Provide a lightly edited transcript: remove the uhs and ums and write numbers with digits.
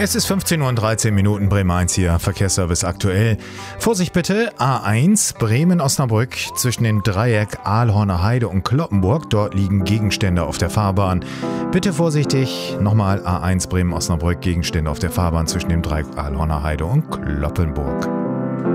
Es ist 15 Uhr und 13 Minuten, Bremen 1 hier, Verkehrsservice aktuell. Vorsicht bitte, A1 Bremen-Osnabrück zwischen dem Dreieck Aalhorner Heide und Cloppenburg. Dort liegen Gegenstände auf der Fahrbahn. Bitte vorsichtig, nochmal A1 Bremen-Osnabrück, Gegenstände auf der Fahrbahn zwischen dem Dreieck Aalhorner Heide und Cloppenburg.